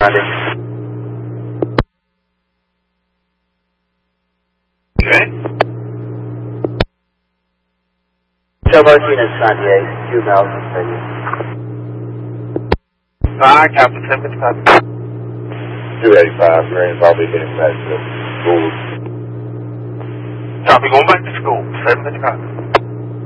Okay. Silver unit 98, 2,000 figures. Captain 755. 285, Marines, I'll be getting back to the school. Copy, going back to school, 755.